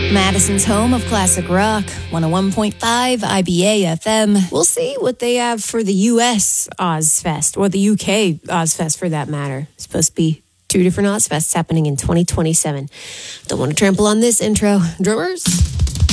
Madison's home of classic rock, 101.5 IBA FM. We'll see what they have for the US Ozfest, or the UK Ozfest for that matter. It's supposed to be 2 different Ozfests happening in 2027. Don't want to trample on this intro. Drummers?